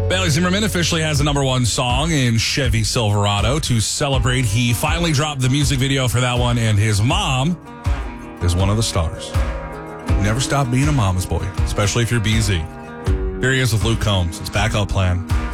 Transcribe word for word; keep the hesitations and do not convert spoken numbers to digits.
Bailey Zimmerman officially has a number one song in Chevy Silverado. To celebrate, he finally dropped the music video for that one, and his mom is one of the stars. Never stop being a mama's boy, especially if you're B Z. Here he is with Luke Combs. It's Backup Plan.